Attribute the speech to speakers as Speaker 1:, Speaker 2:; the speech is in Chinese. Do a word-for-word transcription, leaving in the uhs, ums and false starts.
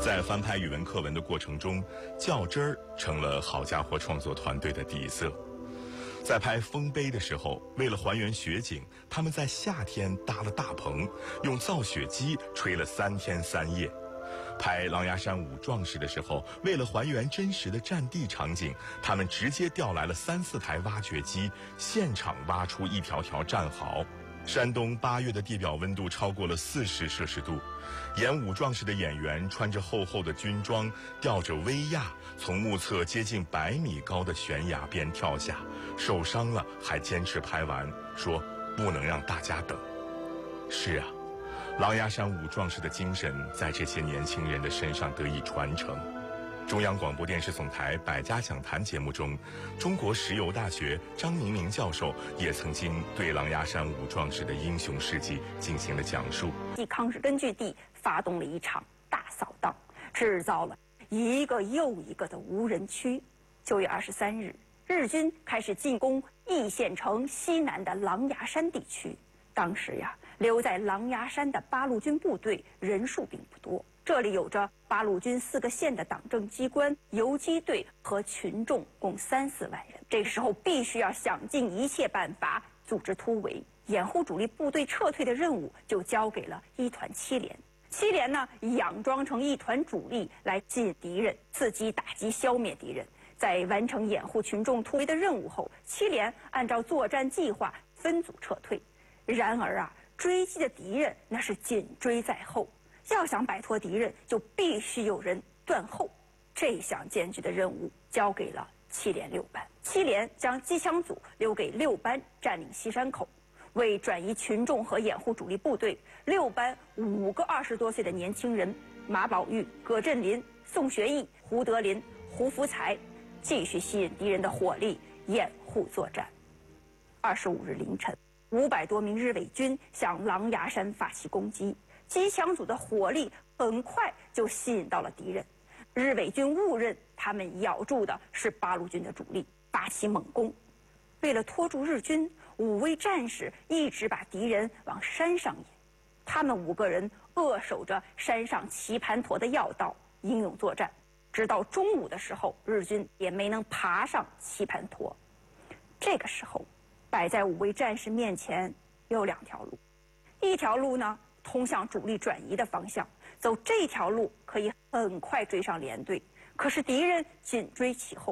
Speaker 1: 在翻拍语文课文的过程中，较真儿成了好家伙创作团队的底色。在拍《丰碑》的时候，为了还原雪景，他们在夏天搭了大棚，用造雪机吹了三天三夜。拍《狼牙山五壮士》的时候，为了还原真实的战地场景，他们直接调来了三四台挖掘机，现场挖出一条条战壕。山东八月的地表温度超过了四十摄氏度，演武壮士的演员穿着厚厚的军装，吊着威亚，从目测接近百米高的悬崖边跳下，受伤了还坚持拍完，说不能让大家等。是啊，狼牙山五壮士的精神在这些年轻人的身上得以传承。中央广播电视总台百家讲坛节目中，中国石油大学张明明教授也曾经对狼牙山五壮士的英雄事迹进行了讲述。
Speaker 2: 抵抗日根据地发动了一场大扫荡，制造了一个又一个的无人区。九月二十三日，日军开始进攻易县城西南的狼牙山地区。当时呀，留在狼牙山的八路军部队人数并不多。这里有着八路军四个县的党政机关、游击队和群众共三四万人。这个时候必须要想尽一切办法组织突围，掩护主力部队撤退的任务就交给了一团七连。七连呢，佯装成一团主力来吸引敌人，伺机打击消灭敌人。在完成掩护群众突围的任务后，七连按照作战计划分组撤退。然而啊，追击的敌人那是紧追在后。要想摆脱敌人，就必须有人断后。这项艰巨的任务交给了七连六班。七连将机枪组留给六班占领西山口。为转移群众和掩护主力部队，六班五个二十多岁的年轻人马宝玉、葛振林、宋学义、胡德林、胡福才继续吸引敌人的火力，掩护作战。二十五日凌晨，五百多名日伪军向狼牙山发起攻击。机枪组的火力很快就吸引到了敌人，日伪军误认他们咬住的是八路军的主力，发起猛攻。为了拖住日军，五位战士一直把敌人往山上引，他们五个人扼守着山上棋盘坨的要道，英勇作战。直到中午的时候，日军也没能爬上棋盘坨。这个时候，摆在五位战士面前有两条路，一条路呢通向主力转移的方向，走这条路可以很快追上连队，可是敌人紧追其后。